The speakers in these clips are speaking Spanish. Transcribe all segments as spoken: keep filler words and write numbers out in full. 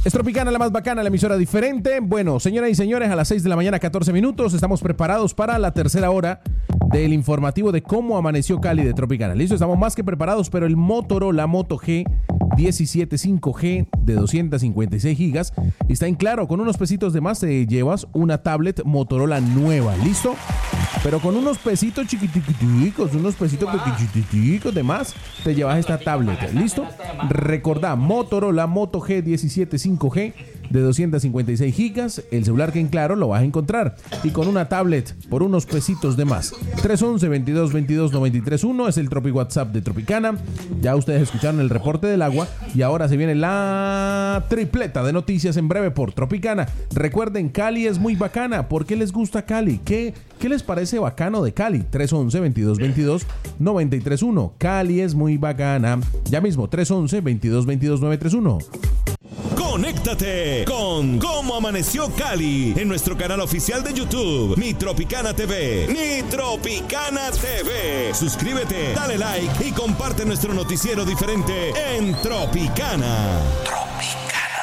Es Tropicana, la más bacana, la emisora diferente. Bueno, señoras y señores, a las seis de la mañana, catorce minutos, estamos preparados para la tercera hora del informativo de cómo amaneció Cali de Tropicana. Listo, estamos más que preparados, pero el Motorola Moto G diecisiete cinco G de doscientos cincuenta y seis gigas está en claro. Con unos pesitos de más te llevas una tablet Motorola nueva, ¿listo? Pero con unos pesitos chiquiticos, unos pesitos chiquiticos de más, te llevas esta tablet, ¿listo? Recordá, Motorola Moto G diecisiete cinco G de doscientos cincuenta y seis gigas, el celular que en claro lo vas a encontrar, y con una tablet por unos pesitos de más. Tres once, veintidós veintidós, noventa y tres uno es el Tropi WhatsApp de Tropicana. Ya ustedes escucharon el reporte del agua y ahora se viene la tripleta de noticias en breve por Tropicana. Recuerden, Cali es muy bacana. ¿Por qué les gusta Cali? ¿Qué, qué les parece bacano de Cali? Tres once, veintidós veintidós, noventa y tres uno. Cali es muy bacana. Ya mismo, tres once, veintidós veintidós, noventa y tres uno. Conéctate con Cómo Amaneció Cali en nuestro canal oficial de YouTube, Mi Tropicana T V. Mi Tropicana T V. Suscríbete, dale like y comparte nuestro noticiero diferente en Tropicana. Tropicana.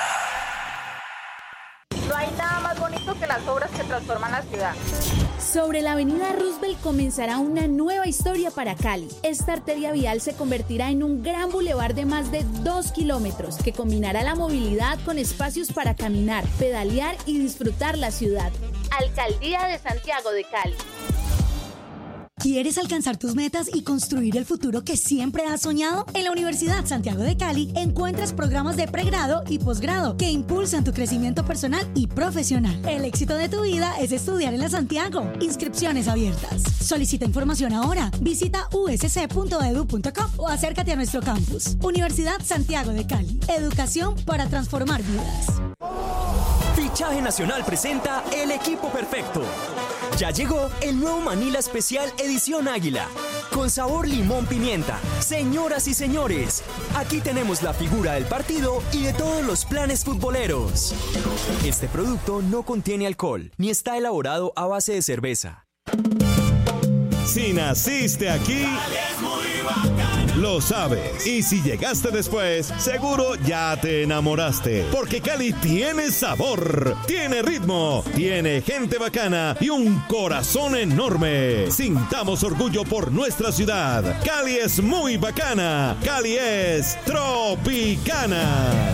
No hay nada más bonito que las obras que transforman la ciudad. Sobre la avenida Roosevelt comenzará una nueva historia para Cali. Esta arteria vial se convertirá en un gran bulevar de más de dos kilómetros que combinará la movilidad con espacios para caminar, pedalear y disfrutar la ciudad. Alcaldía de Santiago de Cali. ¿Quieres alcanzar tus metas y construir el futuro que siempre has soñado? En la Universidad Santiago de Cali encuentras programas de pregrado y posgrado que impulsan tu crecimiento personal y profesional. El éxito de tu vida es estudiar en la Santiago. Inscripciones abiertas. Solicita información ahora. Visita u s c punto e d u punto co o acércate a nuestro campus. Universidad Santiago de Cali. Educación para transformar vidas. Fichaje Nacional presenta El Equipo Perfecto. Ya llegó el nuevo Manila Especial Edición Águila, con sabor limón pimienta. Señoras y señores, aquí tenemos la figura del partido y de todos los planes futboleros. Este producto no contiene alcohol, ni está elaborado a base de cerveza. Si naciste aquí, lo sabes. Y si llegaste después, seguro ya te enamoraste. Porque Cali tiene sabor, tiene ritmo, tiene gente bacana y un corazón enorme. Sintamos orgullo por nuestra ciudad. Cali es muy bacana. Cali es Tropicana.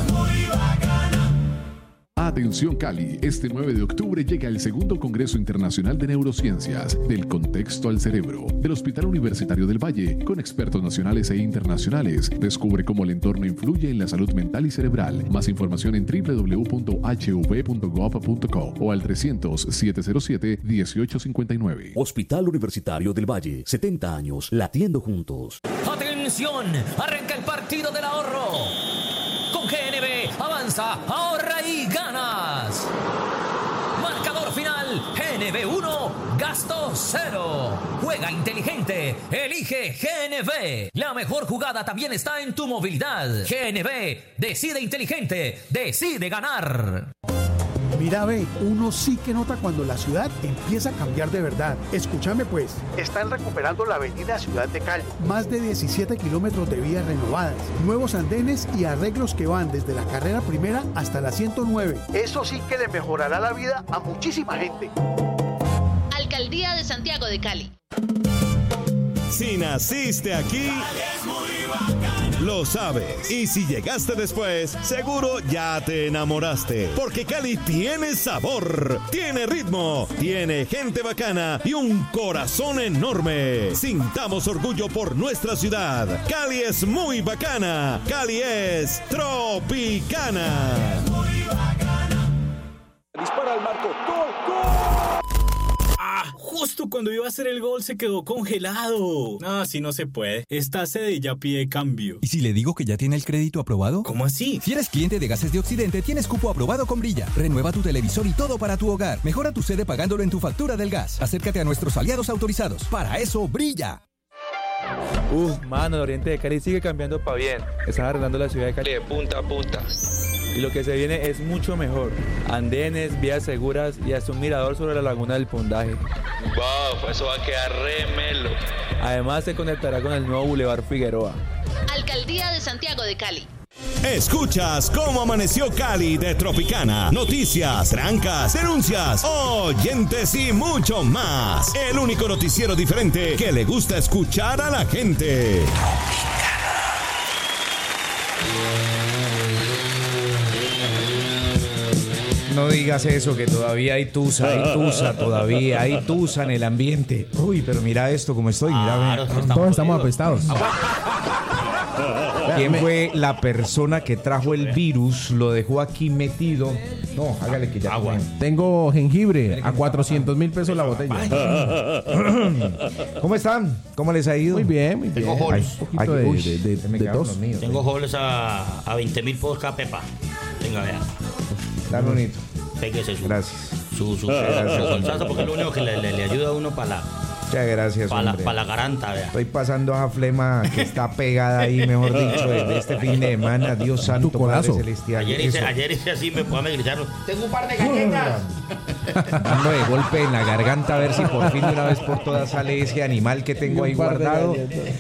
Atención Cali, este nueve de octubre llega el segundo Congreso Internacional de Neurociencias, del contexto al cerebro, del Hospital Universitario del Valle, con expertos nacionales e internacionales. Descubre cómo el entorno influye en la salud mental y cerebral. Más información en doble u doble u doble u punto h u v punto gov punto co o al trescientos, setecientos siete, dieciocho cincuenta y nueve. Hospital Universitario del Valle, setenta años, latiendo juntos. ¡Atención! Arranca el partido del ahorro. Con G N B, avanza, ahorra y ganas. Marcador final, G N B uno, gasto cero. Juega inteligente, elige G N B. La mejor jugada también está en tu movilidad. G N B, decide inteligente, decide ganar. Mira, ve, uno sí que nota cuando la ciudad empieza a cambiar de verdad. Escúchame pues, están recuperando la avenida Ciudad de Cali. Más de diecisiete kilómetros de vías renovadas, nuevos andenes y arreglos que van desde la carrera primera hasta la ciento nueve. Eso sí que le mejorará la vida a muchísima gente. Alcaldía de Santiago de Cali. Si naciste aquí, lo sabes. Y si llegaste después, seguro ya te enamoraste. Porque Cali tiene sabor, tiene ritmo, tiene gente bacana y un corazón enorme. Sintamos orgullo por nuestra ciudad. Cali es muy bacana. Cali es Tropicana. Dispara al marco. ¡Gol, gol! ¡Ah! Justo cuando iba a hacer el gol se quedó congelado. No, así no se puede. Esta sede ya pide cambio. ¿Y si le digo que ya tiene el crédito aprobado? ¿Cómo así? Si eres cliente de Gases de Occidente, tienes cupo aprobado con Brilla. Renueva tu televisor y todo para tu hogar. Mejora tu sede pagándolo en tu factura del gas. Acércate a nuestros aliados autorizados. Para eso, Brilla. Uf, mano, el oriente de Cali sigue cambiando para bien. Están arreglando la ciudad de Cali de punta a punta. Y lo que se viene es mucho mejor. Andenes, vías seguras y hasta un mirador sobre la laguna del Pundaje. Wow, eso va a quedar re melo. Además se conectará con el nuevo Boulevard Figueroa. Alcaldía de Santiago de Cali. Escuchas cómo amaneció Cali de Tropicana. Noticias, trancas, denuncias, oyentes y mucho más. El único noticiero diferente que le gusta escuchar a la gente. No digas eso, que todavía hay tusa, hay tusa, todavía hay tusa en el ambiente. Uy, pero mira esto, como estoy, mira. Ah, todos estamos apestados. ¿Quién fue la persona que trajo el virus? Lo dejó aquí metido. No, hágale que ya. Agua. Tengo jengibre a cuatrocientos mil pesos la botella. ¿Cómo están? ¿Cómo les ha ido? Muy bien, muy bien. Tengo holes. Hay un poquito de, Uy, de, de, se me de quedaron tos. los míos. Tengo holes a, a veinte mil por cada pepa. Venga, vea. Está bonito. Péguese su. Gracias. Su, su, su, su salsa, porque es lo único que le, le, le ayuda a uno para la, Muchas gracias, para la, hombre. pa la garanta, vea. Estoy pasando a flema que está pegada ahí, mejor dicho, desde este fin de semana. Dios santo, Padre celestial. Ayer hice, ayer hice así, me puedo gritar. Tengo un par de galletas. Dando de golpe en la garganta a ver si por fin de una vez por todas sale ese animal que tengo ahí guardado.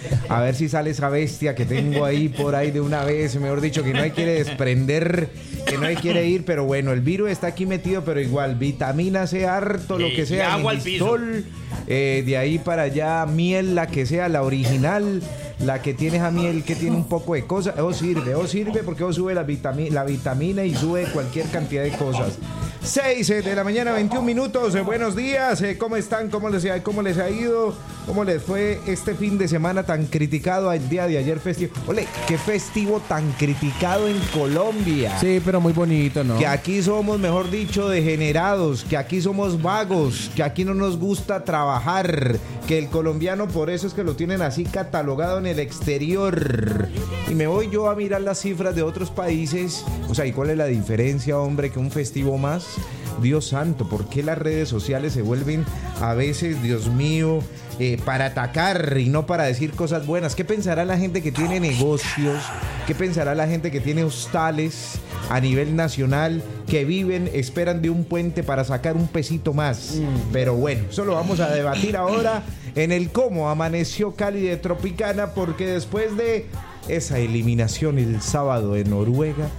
A ver si sale esa bestia que tengo ahí por ahí de una vez. Mejor dicho, que no hay quiere desprender, que no hay quiere ir. Pero bueno, el virus está aquí metido, pero igual, vitamina C, harto, lo que sea. Y agua al piso. Eh, de ahí para allá, miel, la que sea, la original, la que tiene esa miel que tiene un poco de cosas. Eso sirve, eso sirve porque eso sube la, vitami la vitamina y sube cualquier cantidad de cosas. seis de la mañana, veintiún minutos. Eh, buenos días, eh, ¿cómo están? ¿Cómo les, ¿Cómo les ha ido? ¿Cómo les fue este fin de semana tan criticado el día de ayer festivo? Ole, qué festivo tan criticado en Colombia. Sí, pero muy bonito, ¿no? Que aquí somos, mejor dicho, degenerados, que aquí somos vagos, que aquí no nos gusta trabajar, que el colombiano por eso es que lo tienen así catalogado en el exterior. Y me voy yo a mirar las cifras de otros países. O sea, ¿y cuál es la diferencia, hombre, que un festivo más? Dios santo, ¿por qué las redes sociales se vuelven a veces, Dios mío, eh, para atacar y no para decir cosas buenas? ¿Qué pensará la gente que tiene negocios? ¿Qué pensará la gente que tiene hostales a nivel nacional, que viven, esperan de un puente para sacar un pesito más? Mm. Pero bueno, eso lo vamos a debatir ahora en el cómo amaneció Cali de Tropicana, porque después de esa eliminación el sábado en Noruega,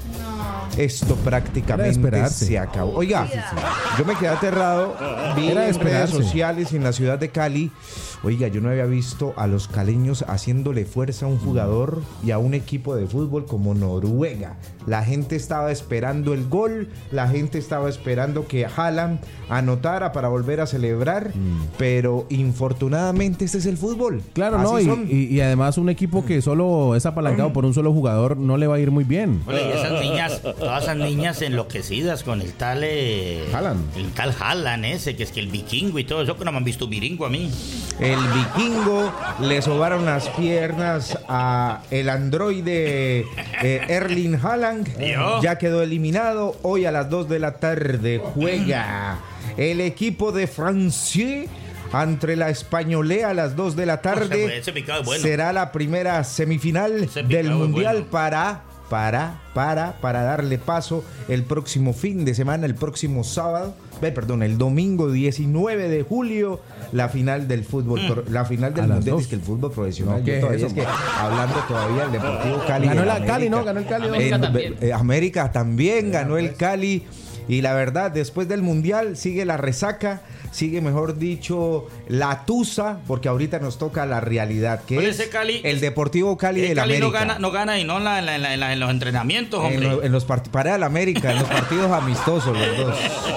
esto prácticamente se acabó. Oiga, yo me quedé aterrado, vi en redes sociales en la ciudad de Cali. Oiga, yo no había visto a los caleños haciéndole fuerza a un jugador y a un equipo de fútbol como Noruega. La gente estaba esperando el gol, la gente estaba esperando que Haaland anotara para volver a celebrar, mm. pero infortunadamente este es el fútbol. Claro, no, y, y, y además un equipo que solo es apalancado por un solo jugador no le va a ir muy bien. Bueno, y esas niñas, todas esas niñas enloquecidas con el tal eh, Haaland. El tal Haaland ese, que es que el vikingo y todo eso, que no me han visto un vikingo a mí. El vikingo, le sobaron las piernas a el androide eh, Erling Haaland. Dios. Ya quedó eliminado. Hoy a las dos de la tarde juega el equipo de Francia entre la Españolea a las dos de la tarde. Ese, ese picado es bueno. Será la primera semifinal del Mundial bueno. para... Para, para, para darle paso el próximo fin de semana, el próximo sábado, eh, perdón, el domingo diecinueve de julio, la final del fútbol, mm. la final del mundial, es que el fútbol profesional, no, yo todavía eso, es que hablando todavía el Deportivo Cali. Ganó la América, Cali, ¿no? Ganó el Cali. América en, también. Eh, América también ganó el Cali. Y la verdad, después del Mundial sigue la resaca, sigue, mejor dicho, la tusa, porque ahorita nos toca la realidad, que Pero es ese Cali, el Deportivo Cali del Cali América. no gana, no gana y no en, la, en, la, en, la, en los entrenamientos, hombre. En, lo, en los partidos, para el América, en los partidos amistosos, los dos.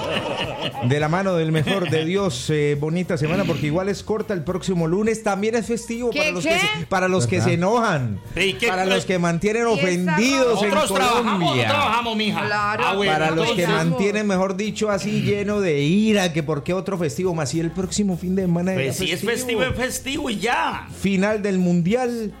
De la mano del mejor de Dios, eh, bonita semana, porque igual es corta el próximo lunes, también es festivo para los, que se, para los que se enojan, para los que mantienen ofendidos en Nosotros trabajamos, Colombia. no trabajamos, mija. Claro. Ah, bueno, Para los entonces, que mantienen, mejor dicho, así lleno de ira, que por qué otro festivo más, y el próximo fin de semana pues si festivo. es festivo, es festivo y ya. Final del Mundial.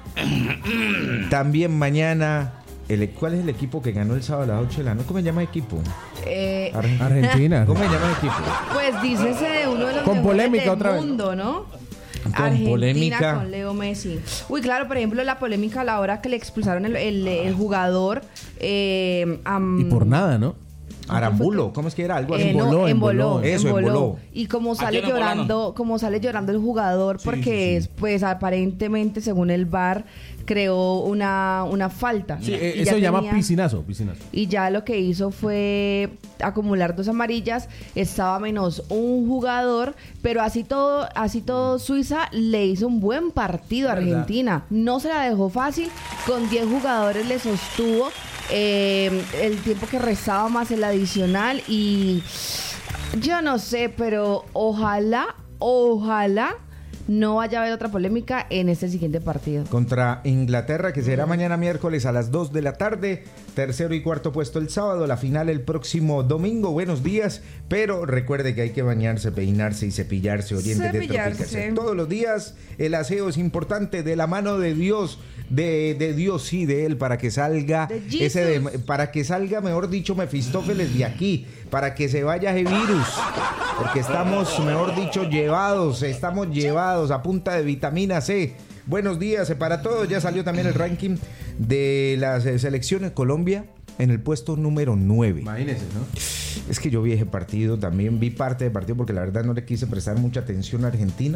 También mañana. El, ¿Cuál es el equipo que ganó el sábado a las ocho de la noche? ¿Cómo se llama el equipo? Eh, Argentina. Argentina. ¿Cómo se llama el equipo? Pues dícese de uno de los Con polémica del otra mundo, vez. ¿no? Con Argentina polémica. con Leo Messi. Uy, claro, por ejemplo, la polémica a la hora que le expulsaron el, el, el jugador. Eh, um, y por nada, ¿no? Arambulo, ¿cómo es que era? Algo así. Eh, no, emboló, Eso, emboló. emboló. Y como sale ¿A quién llorando, embolaron? como sale llorando el jugador, Sí, porque sí, sí. es, pues aparentemente, según el V A R, creó una, una falta. Sí, Y eh, ya eso se llama tenía- piscinazo, piscinazo. Y ya lo que hizo fue acumular dos amarillas, estaba menos un jugador, pero así todo, así todo Suiza le hizo un buen partido a ¿Verdad? Argentina. No se la dejó fácil, con diez jugadores le sostuvo eh, el tiempo que restaba más el adicional y yo no sé, pero ojalá, ojalá no vaya a haber otra polémica en este siguiente partido. Contra Inglaterra, que será mañana miércoles a las dos de la tarde. Tercero y cuarto puesto el sábado. La final el próximo domingo. Buenos días. Pero recuerde que hay que bañarse, peinarse y cepillarse. Oriente de Cepillarse. Tropicana. Todos los días el aseo es importante. De la mano de Dios. De, de Dios, sí, de Él. Para que salga De ese de- Jesus. para que salga, mejor dicho, Mefistófeles de aquí. Para que se vaya ese virus. Porque estamos, mejor dicho, llevados. Estamos llevados a punta de vitamina C. Buenos días, eh, para todos. Ya salió también el ranking de las eh, selecciones. Colombia en el puesto número nueve. Imagínense, ¿no? Es que yo vi ese partido, también vi parte del partido porque la verdad no le quise prestar mucha atención a Argentina.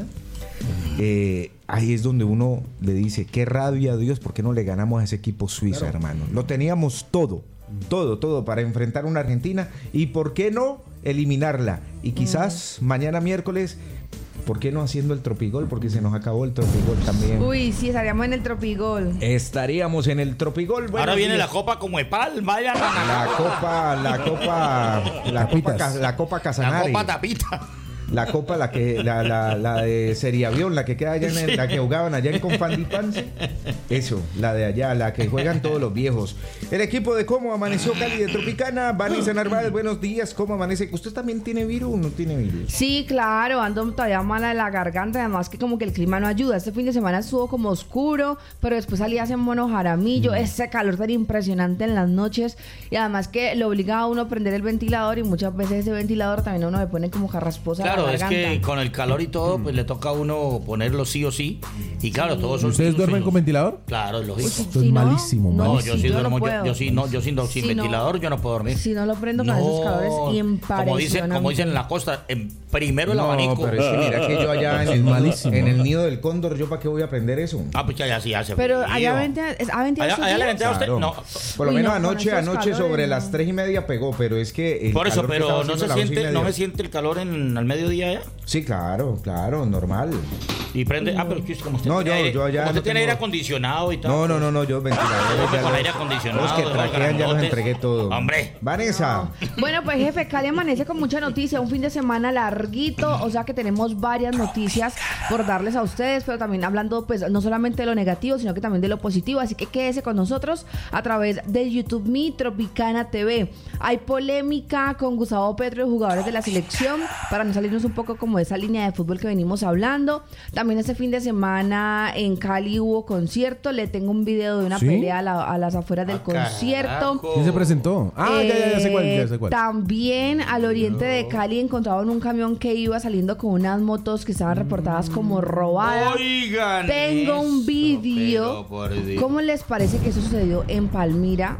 Eh, ahí es donde uno le dice, qué rabia a Dios, ¿por qué no le ganamos a ese equipo suizo, Claro. hermano? Lo teníamos todo, todo, todo para enfrentar a una Argentina y ¿por qué no eliminarla? Y quizás mañana miércoles, ¿por qué no haciendo el tropigol? Porque se nos acabó el tropigol también. Uy, sí, estaríamos en el Tropigol. Estaríamos en el tropigol. Ahora Buenos viene días. la copa como Epal, vaya La copa, la copa, la copa, Ca- la copa La Casanare. copa tapita. La copa, la que, la, la, la de Seriavión, la que queda allá en el- la que jugaban allá en Confandipance. Eso, la de allá, la que juegan todos los viejos. El equipo de Cómo Amaneció Cali de Tropicana, Vanessa Narváez, buenos días, ¿cómo amanece? ¿Usted también tiene virus o no tiene virus? Sí, claro, ando todavía mala de la garganta, además que como que el clima no ayuda. Este fin de semana estuvo como oscuro, pero después salía ese mono jaramillo, ese calor tan impresionante en las noches, y además que lo obliga a uno a prender el ventilador y muchas veces ese ventilador también a uno le pone como carrasposa Claro, la es garganta. que con el calor y todo, pues le toca a uno ponerlo sí o sí. Y claro, todos son ¿Ustedes duermen con ventilador? Claro, es lógico. Esto es malísimo, No, malísimo. yo sí yo no duermo, yo, puedo. yo sí no, yo sin, sin Si no- ventilador yo no puedo dormir. Si no lo prendo con esos calores, como dicen, impresionante. como dicen en la costa, en primero el No, abanico. pero es que mira que yo allá en Es el, malísimo. en el nido del cóndor, ¿yo para qué voy a aprender eso? Ah, pues ya, ya sí hace Pero frío. allá vente, ¿ha ventido Allá- estos allá le días? venté a usted. Claro. No. Por lo Uy, menos no, con anoche, esos anoche calores, sobre no. las tres y media pegó, pero es que el Por eso, calor que estaba pero no haciendo se a las dos y siente, media- no se siente el calor en al mediodía ya. Sí, claro, claro, normal. Y prende, ah, pero es que como usted No, tiene yo- aire, yo allá como usted no tiene tengo- aire acondicionado y tal. No, no, no, no, yo ventiladores Con ya los- aire acondicionado, los que los trajean ya los grandotes. entregué todo. Hombre. Vanessa. Bueno, pues jefe, Cali amanece con mucha noticia, un fin de semana larguito, o sea que tenemos varias noticias por darles a ustedes, pero también hablando pues no solamente de lo negativo, sino que también de lo positivo, así que quédese con nosotros a través de YouTube Mi Tropicana T V. Hay polémica con Gustavo Petro y jugadores de la selección, para no salirnos un poco como de esa línea de fútbol que venimos hablando. También este fin de semana en Cali hubo concierto, le tengo un video de una ¿Sí? pelea a, la- a las afueras del concierto. ¿Quién se presentó? Ah, ya, ya, ya sé cuál, ya Eh, sé cuál. También al oriente de Cali encontraron un camión que iba saliendo con unas motos que estaban reportadas como robadas. Oigan. Tengo un eso, vídeo. pero por Dios. ¿Cómo les parece que eso sucedió en Palmira?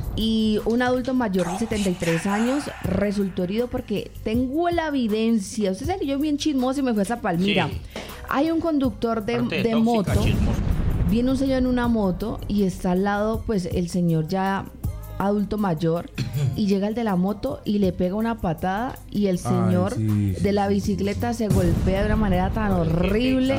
Y un adulto mayor de setenta y tres años resultó herido porque tengo la evidencia. Usted sabe que yo bien chismoso y me fui a Palmira. Sí. Hay un conductor de, Parte de de tóxica, moto. chismosa. Viene un señor en una moto y está al lado, pues, el señor ya adulto mayor y llega el de la moto y le pega una patada y el señor sí, sí, de la bicicleta se golpea de una manera tan horrible.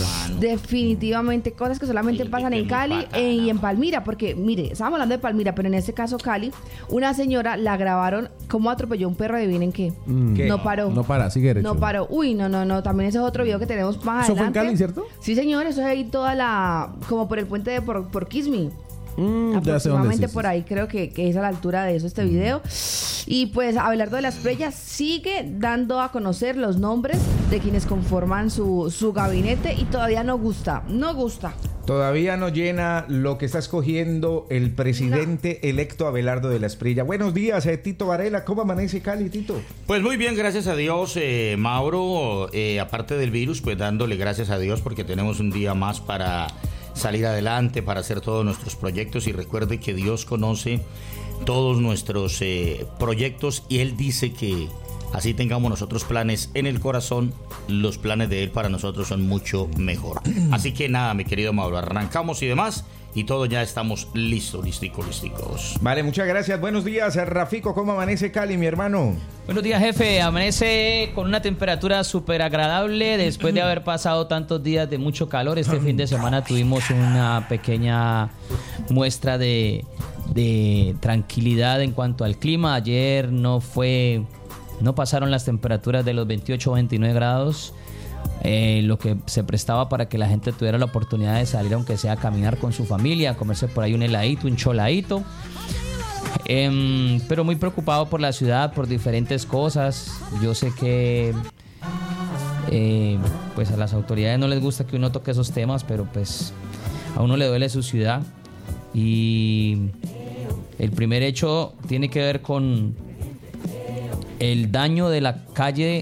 Definitivamente cosas que solamente pasan en Cali eh, y en Palmira, porque mire, estábamos hablando de Palmira, pero en este caso Cali, una señora la grabaron cómo atropelló un perro, adivinen qué. Mm. ¿Qué? No paró. No para, sigue derecho. No paró. Uy, no, no, no. También ese es otro video que tenemos más ¿Eso fue en adelante. Cali, cierto? Sí, señor. Eso es ahí toda la... Como por el puente de por, por Quismi. Mm, ya sé dónde Aproximadamente es, sí, por sí. ahí creo que, que es a la altura de eso este video. Y pues Abelardo de las Preyas sigue dando a conocer los nombres de quienes conforman su, su gabinete y todavía no gusta, no gusta. Todavía no llena lo que está escogiendo el presidente electo Abelardo de la Esprilla. Buenos días, eh, Tito Varela. ¿Cómo amanece Cali, Tito? Pues muy bien, gracias a Dios, eh, Mauro. Eh, aparte del virus, pues dándole gracias a Dios porque tenemos un día más para salir adelante, para hacer todos nuestros proyectos. Y recuerde que Dios conoce todos nuestros eh, proyectos, y él dice que así tengamos nosotros planes en el corazón, los planes de él para nosotros son mucho mejor. Así que nada, mi querido Mauro, arrancamos y demás, y todos ya estamos listos, listicos, listicos. Vale, muchas gracias. Buenos días, Rafico. ¿Cómo amanece Cali, mi hermano? Buenos días, jefe. Amanece con una temperatura súper agradable después de haber pasado tantos días de mucho calor. Este fin de semana tuvimos una pequeña muestra de, de tranquilidad en cuanto al clima. Ayer no fue, no pasaron las temperaturas de los veintiocho o veintinueve grados. Eh, lo que se prestaba para que la gente tuviera la oportunidad de salir, aunque sea a caminar con su familia, a comerse por ahí un heladito, un choladito. Eh, pero muy preocupado por la ciudad, por diferentes cosas. Yo sé que eh, pues a las autoridades no les gusta que uno toque esos temas, pero pues a uno le duele su ciudad. Y el primer hecho tiene que ver con el daño de la calle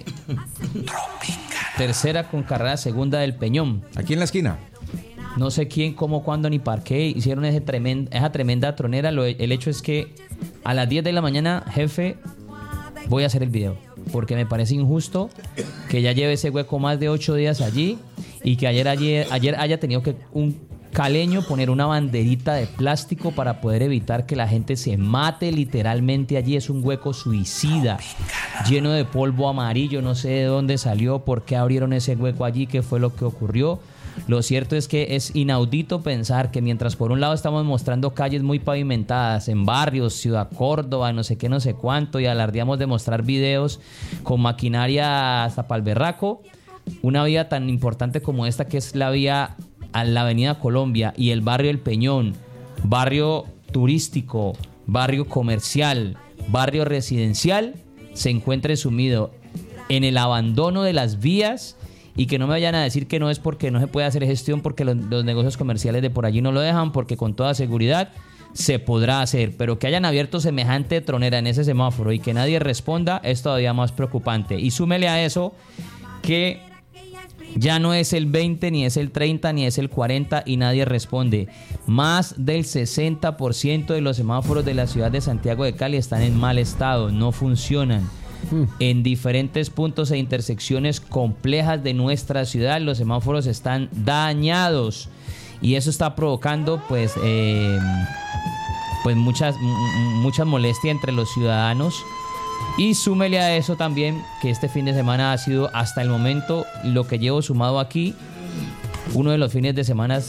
Tercera con carrera segunda del Peñón. Aquí en la esquina. No sé quién, cómo, cuándo ni para qué hicieron ese tremend, esa tremenda tronera. Lo, el hecho es que a las diez de la mañana, jefe, voy a hacer el video. Porque me parece injusto que ya lleve ese hueco más de ocho días allí y que ayer, ayer, ayer haya tenido que un caleño poner una banderita de plástico para poder evitar que la gente se mate literalmente allí. Es un hueco suicida, lleno de polvo amarillo. No sé de dónde salió, por qué abrieron ese hueco allí, qué fue lo que ocurrió. Lo cierto es que es inaudito pensar que mientras por un lado estamos mostrando calles muy pavimentadas en barrios, Ciudad Córdoba, no sé qué, no sé cuánto, y alardeamos de mostrar videos con maquinaria hasta pa'l berraco, una vía tan importante como esta, que es la vía a la Avenida Colombia y el barrio El Peñón, barrio turístico, barrio comercial, barrio residencial, se encuentre sumido en el abandono de las vías. Y que no me vayan a decir que no es porque no se puede hacer gestión, porque los, los negocios comerciales de por allí no lo dejan, porque con toda seguridad se podrá hacer. Pero que hayan abierto semejante tronera en ese semáforo y que nadie responda es todavía más preocupante. Y súmele a eso que ya no es el veinte, ni es el treinta, ni es el cuarenta y nadie responde. Más del sesenta por ciento de los semáforos de la ciudad de Santiago de Cali están en mal estado, no funcionan. En diferentes puntos e intersecciones complejas de nuestra ciudad los semáforos están dañados y eso está provocando pues eh, pues muchas m- mucha molestia entre los ciudadanos. Y súmele a eso también que este fin de semana ha sido, hasta el momento, lo que llevo sumado aquí, uno de los fines de semana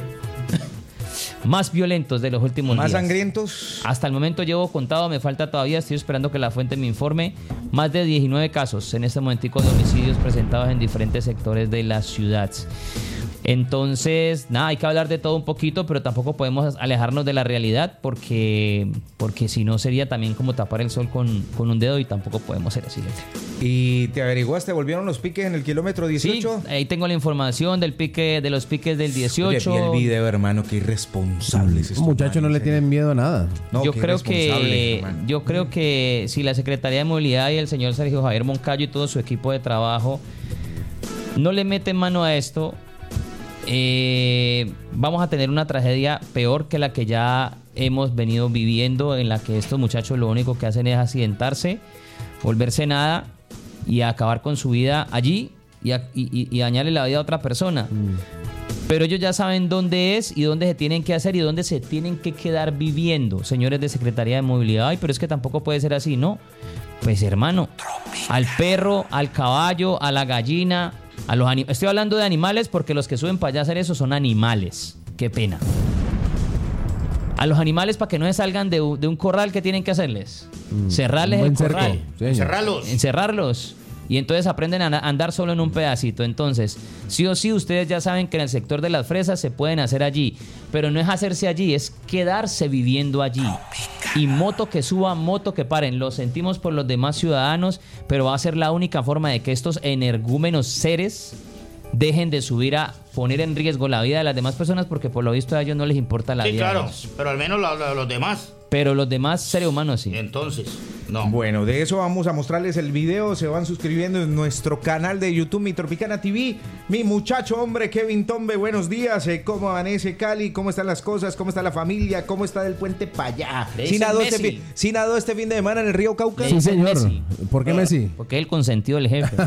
más violentos de los últimos más días. Más sangrientos. Hasta el momento llevo contado, me falta todavía, estoy esperando que la fuente me informe, más de diecinueve casos en este momentico de homicidios presentados en diferentes sectores de la ciudad. Entonces, nada, hay que hablar de todo un poquito, pero tampoco podemos alejarnos de la realidad porque, porque si no sería también como tapar el sol con, con un dedo y tampoco podemos ser así. ¿Y te averiguaste? ¿Volvieron los piques en el kilómetro dieciocho? Sí, ahí tengo la información del pique, de los piques del dieciocho. Oye, vi el video, hermano, qué irresponsables estos muchachos no le tienen miedo a nada. No, yo qué creo que hermano. yo creo que si la Secretaría de Movilidad y el señor Sergio Javier Moncayo y todo su equipo de trabajo no le meten mano a esto, eh, vamos a tener una tragedia peor que la que ya hemos venido viviendo, en la que estos muchachos lo único que hacen es accidentarse, volverse nada y acabar con su vida allí y, a, y, y dañarle la vida a otra persona. Mm. Pero ellos ya saben dónde es y dónde se tienen que hacer y dónde se tienen que quedar viviendo, señores de Secretaría de Movilidad. Ay, pero es que tampoco puede ser así, ¿no? Pues hermano, al perro, al caballo, a la gallina, a los animales. Estoy hablando de animales porque los que suben para allá a hacer eso son animales. Qué pena. A los animales, para que no se salgan de, de un corral, ¿qué tienen que hacerles? Mm, Cerrarles el corral. Sí, encerrarlos. Encerrarlos. Y entonces aprenden a andar solo en un pedacito. Entonces, sí o sí, ustedes ya saben que en el sector de las fresas se pueden hacer allí. Pero no es hacerse allí, es quedarse viviendo allí. Y moto que suba, moto que paren. Lo sentimos por los demás ciudadanos, pero va a ser la única forma de que estos energúmenos seres dejen de subir a poner en riesgo la vida de las demás personas, porque por lo visto a ellos no les importa la sí, vida. Sí, claro, pero al menos la, la, los demás. Pero los demás seres humanos sí. Entonces... No. Bueno, de eso vamos a mostrarles el video. Se van suscribiendo en nuestro canal de YouTube, Mi Tropicana T V. Mi muchacho, hombre, Kevin Tombe, buenos días. Eh, ¿Cómo amanece Cali? ¿Cómo están las cosas? ¿Cómo está la familia? ¿Cómo está el puente para allá? ¿Sí nadó, este fin, ¿Sí nadó este fin de semana en el río Cauca? Sí, señor. Messi. ¿Por qué Messi? Porque es el consentido del jefe.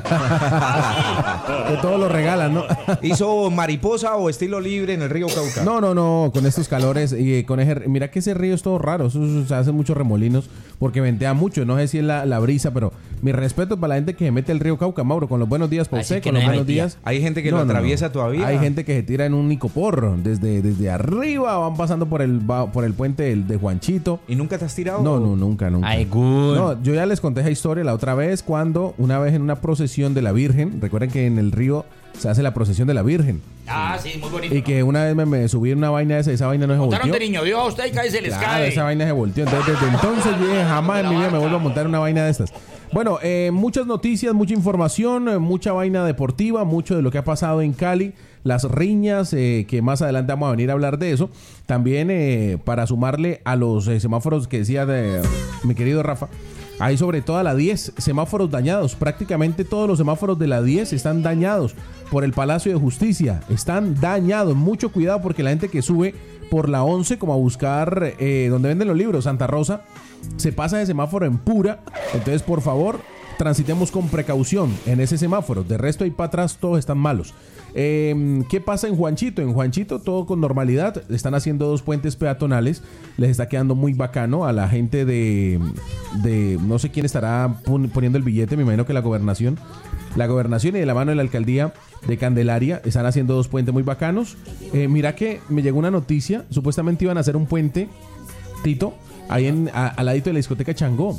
Que todo lo regalan, ¿no? ¿Hizo mariposa o estilo libre en el río Cauca? No, no, no. Con estos calores y con ese... Mira que ese río es todo raro. Eso, se hacen muchos remolinos porque ventea mucho. No sé si es la, la brisa, pero mi respeto para la gente que se mete el río Cauca, Mauro, con los buenos días por usted, con no los buenos metía. días. Hay gente que no, lo atraviesa no. todavía. Hay gente que se tira en un nicopor. Desde, desde arriba van pasando por el, por el puente de, de Juanchito. ¿Y nunca te has tirado? No, no, nunca, nunca. Ay, good. No, yo ya les conté esa historia la otra vez cuando una vez en una procesión de la Virgen, recuerden que en el río se hace la procesión de la Virgen. Ah, sí, muy bonito. Y que una vez me, me subí en una vaina esa, esa vaina no se Montaron volteó. de niño Dios a usted y cae se les Claro, cae. esa vaina se volteó. Entonces, desde entonces yo dije, jamás en mi vida me vuelvo a montar una vaina de estas. Bueno, eh, muchas noticias, mucha información, eh, mucha vaina deportiva, mucho de lo que ha pasado en Cali, las riñas, eh, que más adelante vamos a venir a hablar de eso. También eh, para sumarle a los eh, semáforos que decía de, mi querido Rafa, hay sobre todo a la diez semáforos dañados. Prácticamente todos los semáforos de la diez están dañados por el Palacio de Justicia. Están dañados. Mucho cuidado porque la gente que sube por la once como a buscar eh, donde venden los libros, Santa Rosa, se pasa de semáforo en pura. Entonces, por favor, transitemos con precaución en ese semáforo. De resto, ahí para atrás todos están malos. Eh, ¿Qué pasa en Juanchito? En Juanchito todo con normalidad. Están haciendo dos puentes peatonales. Les está quedando muy bacano a la gente de, de no sé quién estará poniendo el billete. Me imagino que la gobernación. La gobernación y de la mano de la alcaldía de Candelaria están haciendo dos puentes muy bacanos. Eh, mira que me llegó una noticia. Supuestamente iban a hacer un puente, Tito, ahí en, a, al ladito de la discoteca Changó.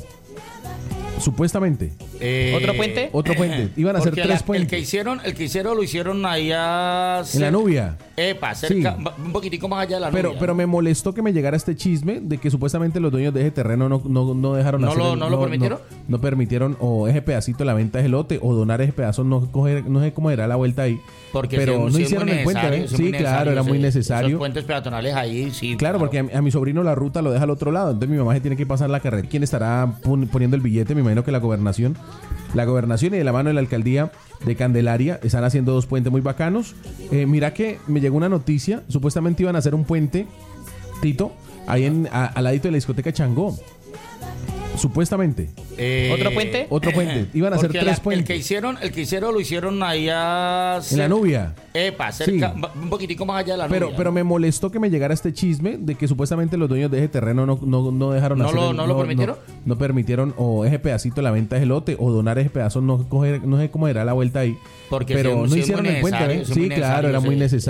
Supuestamente. Eh, ¿Otro puente? Otro puente. Iban a hacer Porque tres la- puentes. El que hicieron, el que hicieron lo hicieron allá En la Nubia. Epa, cerca, Sí. un poquitico más allá de la Pero, Nubia. pero me molestó que me llegara este chisme de que supuestamente los dueños de ese terreno no, no, no dejaron ¿No hacer lo- el- no lo permitieron? No, no permitieron o ese pedacito la venta de lote o donar ese pedazo, no, coger, no sé cómo era la vuelta ahí. Porque pero sí, no sí es hicieron muy el puente, necesario, ¿eh? sí es Sí, muy claro, necesario, era muy sí. necesario. Esos puentes peatonales ahí, sí. Claro, porque a, a mi sobrino la ruta lo deja al otro lado, entonces mi mamá se tiene que pasar la carrera. ¿Quién estará pon- poniendo el billete? Me imagino que la gobernación. La gobernación y de la mano de la alcaldía de Candelaria están haciendo dos puentes muy bacanos. Eh, mira que me llegó una noticia, supuestamente iban a hacer un puente, Tito, ahí en, a- al ladito de la discoteca Changó. Supuestamente. Eh, ¿Otro puente? Otro puente. Iban a hacer porque tres la- puentes. El que hicieron, el que hicieron lo hicieron allá En la Nubia. Epa, cerca, Sí. un poquitico más allá de la Pero, Nubia. pero me molestó que me llegara este chisme de que supuestamente los dueños de ese terreno no, no, no dejaron ¿No hacer lo- el- no lo permitieron? No, no permitieron o ese pedacito la venta de lote o donar ese pedazo, no, coger, no sé cómo era la vuelta ahí. Porque pero sí es- no sí es hicieron muy el puente, necesario, ¿eh? sí es muy Sí, claro, necesario, era muy sí. necesario.